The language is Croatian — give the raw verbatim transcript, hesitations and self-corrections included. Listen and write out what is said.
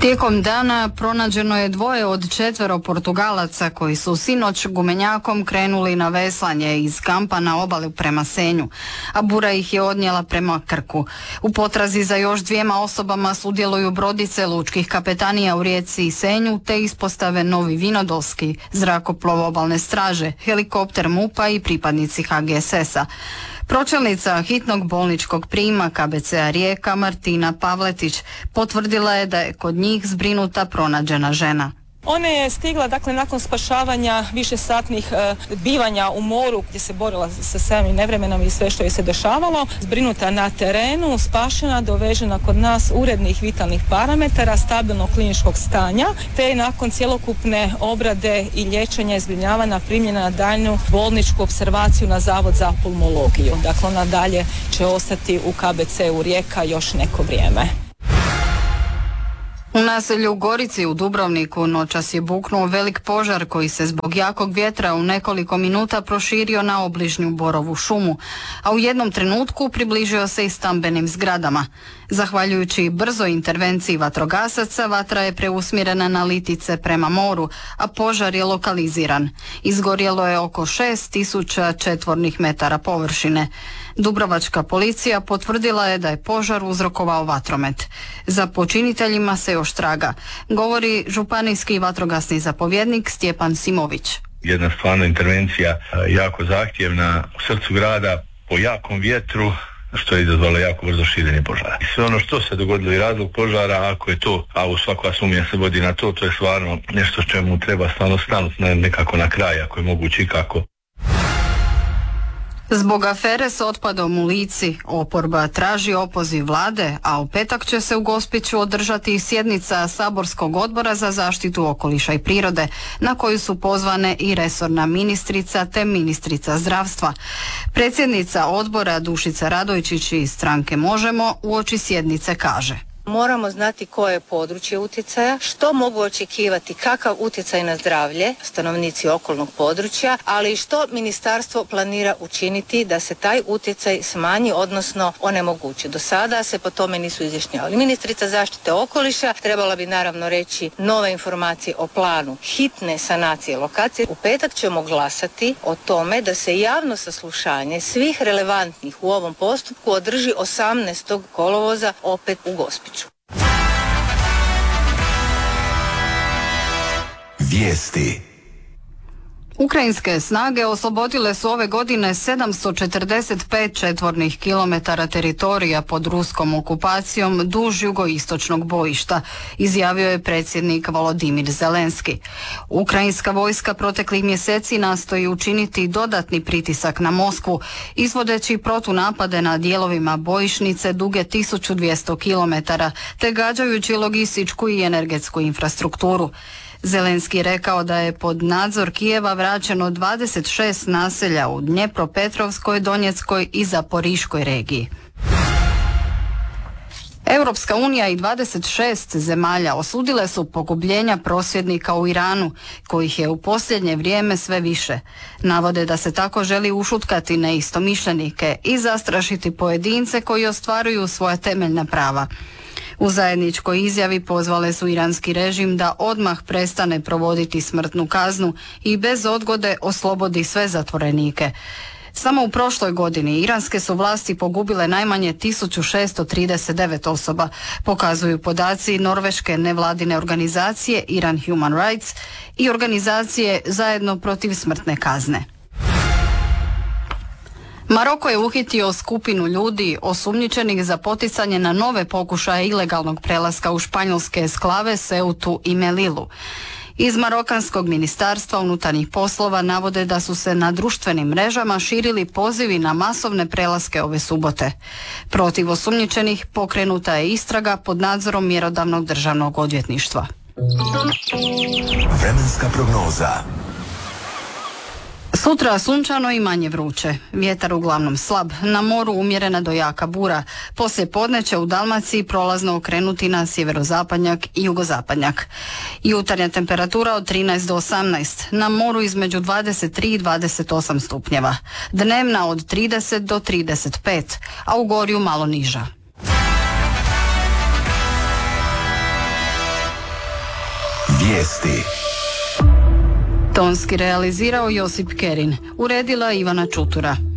Tijekom dana pronađeno je dvoje od četvero Portugalaca koji su sinoć gumenjakom krenuli na veslanje iz kampa na obali prema Senju, a bura ih je odnijela prema Krku. U potrazi za još dvijema osobama sudjeluju brodice lučkih kapetanija u Rijeci i Senju te ispostave Novi Vinodolski, zrakoplov obalne straže, helikopter MUP-a i pripadnici H G S S-a. Pročelnica hitnog bolničkog prijema K B C-a Rijeka Martina Pavletić potvrdila je da je kod njih zbrinuta pronađena žena. Ona je stigla dakle nakon spašavanja višesatnih e, bivanja u moru gdje se borila sa samim nevremenom i sve što je se dešavalo, zbrinuta na terenu, spašena, dovežena kod nas urednih vitalnih parametara, stabilnog kliničkog stanja, te je nakon cjelokupne obrade i liječenja i zbrinjavanja primljena na daljnju bolničku opservaciju na Zavod za pulmologiju. Dakle, ona dalje će ostati u K B C-u Rijeka još neko vrijeme. U naselju Gorici u Dubrovniku noćas je buknuo velik požar koji se zbog jakog vjetra u nekoliko minuta proširio na obližnju borovu šumu, a u jednom trenutku približio se i stambenim zgradama. Zahvaljujući brzoj intervenciji vatrogasaca, vatra je preusmjerena na Litice prema moru, a požar je lokaliziran. Izgorjelo je oko šest tisuća četvornih metara površine. Dubrovačka policija potvrdila je da je požar uzrokovao vatromet. Za počiniteljima se još traga, govori županijski vatrogasni zapovjednik Stjepan Simović. Jedna stvarno intervencija jako zahtjevna u srcu grada po jakom vjetru, što je izazvalo jako brzo širenje požara. I sve ono što se dogodilo i razlog požara, ako je to, a u svaka sumnja se vodi na to, to je stvarno nešto čemu treba stvarno stanuti nekako na kraj, ako je moguće i kako. Zbog afere s otpadom u Lici, oporba traži opoziv vlade, a u petak će se u Gospiću održati sjednica Saborskog odbora za zaštitu okoliša i prirode, na koju su pozvane i resorna ministrica te ministrica zdravstva. Predsjednica odbora Dušica Radojčić iz stranke Možemo uoči sjednice kaže: moramo znati koje je područje utjecaja, što mogu očekivati, kakav utjecaj na zdravlje stanovnici okolnog područja, ali i što ministarstvo planira učiniti da se taj utjecaj smanji, odnosno onemogući. Do sada se po tome nisu izjašnjavali. Ministrica zaštite okoliša trebala bi naravno reći nove informacije o planu hitne sanacije lokacije. U petak ćemo glasati o tome da se javno saslušanje svih relevantnih u ovom postupku održi osamnaestog kolovoza opet u Gospiću. Vijesti. Ukrajinske snage oslobodile su ove godine sedamsto četrdeset pet četvornih kilometara teritorija pod ruskom okupacijom duž jugoistočnog bojišta, izjavio je predsjednik Volodimir Zelenski. Ukrajinska vojska proteklih mjeseci nastoji učiniti dodatni pritisak na Moskvu, izvodeći protunapade na dijelovima bojišnice duge tisuću dvjesto kilometara, te gađajući logističku i energetsku infrastrukturu. Zelenski rekao da je pod nadzor Kijeva vraćeno dvadeset šest naselja u Dnjepropetrovskoj, Donjeckoj i Zaporiškoj regiji. Europska unija i dvadeset šest zemalja osudile su pogubljenja prosvjednika u Iranu, kojih je u posljednje vrijeme sve više. Navode da se tako želi ušutkati neistomišljenike i zastrašiti pojedince koji ostvaruju svoja temeljna prava. U zajedničkoj izjavi pozvale su iranski režim da odmah prestane provoditi smrtnu kaznu i bez odgode oslobodi sve zatvorenike. Samo u prošloj godini iranske su vlasti pogubile najmanje tisuću šesto trideset devet osoba, pokazuju podaci norveške nevladine organizacije Iran Human Rights i organizacije Zajedno protiv smrtne kazne. Maroko je uhitio skupinu ljudi osumnjičenih za poticanje na nove pokušaje ilegalnog prelaska u španjolske esklave Ceutu i Melilu. Iz marokanskog ministarstva unutarnjih poslova navode da su se na društvenim mrežama širili pozivi na masovne prelaske ove subote. Protiv osumnjičenih pokrenuta je istraga pod nadzorom mjerodavnog državnog odvjetništva. Vremenska prognoza. Sutra sunčano i manje vruće. Vjetar uglavnom slab, na moru umjerena do jaka bura. Poslije podne će u Dalmaciji prolazno okrenuti na sjeverozapadnjak i jugozapadnjak. Jutarnja temperatura od trinaest do osamnaest, na moru između dvadeset tri i dvadeset osam stupnjeva. Dnevna od trideset do trideset pet, a u Gorju malo niža. Vijesti. Tonski realizirao Josip Kerin, uredila Ivana Čutura.